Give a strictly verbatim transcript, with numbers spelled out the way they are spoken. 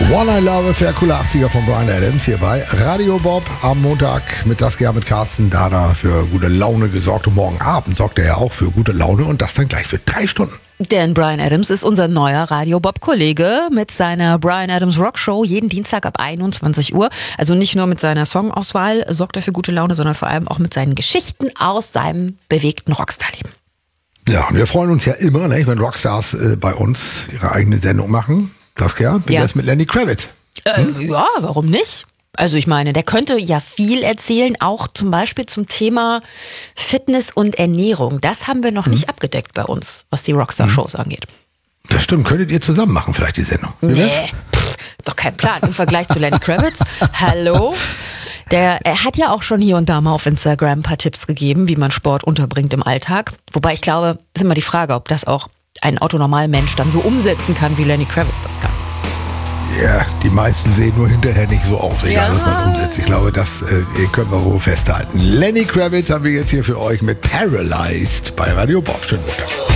One I Love Affair, coole achtziger von Bryan Adams hier bei Radio Bob am Montag mit Saskia, mit Carsten, da da für gute Laune gesorgt. Und morgen Abend sorgt er ja auch für gute Laune und das dann gleich für drei Stunden. Denn Bryan Adams ist unser neuer Radio Bob-Kollege mit seiner Bryan Adams Rock Show jeden Dienstag ab einundzwanzig Uhr. Also nicht nur mit seiner Songauswahl sorgt er für gute Laune, sondern vor allem auch mit seinen Geschichten aus seinem bewegten Rockstar-Leben. Ja, und wir freuen uns ja immer, ne, wenn Rockstars äh, bei uns ihre eigene Sendung machen. Saskia, wie Ja. wär's mit Lenny Kravitz? Hm? Äh, ja, warum nicht? Also ich meine, der könnte ja viel erzählen, auch zum Beispiel zum Thema Fitness und Ernährung. Das haben wir noch hm. nicht abgedeckt bei uns, was die Rockstar-Shows hm. angeht. Das stimmt, könntet ihr zusammen machen vielleicht die Sendung? Wie Nee, wär's? pff, doch kein Plan. Im Vergleich zu Lenny Kravitz, hallo? Der er hat ja auch schon hier und da mal auf Instagram ein paar Tipps gegeben, wie man Sport unterbringt im Alltag. Wobei ich glaube, ist immer die Frage, ob das auch ein autonormal-Mensch dann so umsetzen kann, wie Lenny Kravitz das kann. Ja, die meisten sehen nur hinterher nicht so aus, egal Ja. was man umsetzt. Ich glaube, das äh, können wir wohl festhalten. Lenny Kravitz haben wir jetzt hier für euch mit Paralyzed bei Radio Bob. Schönen Montag.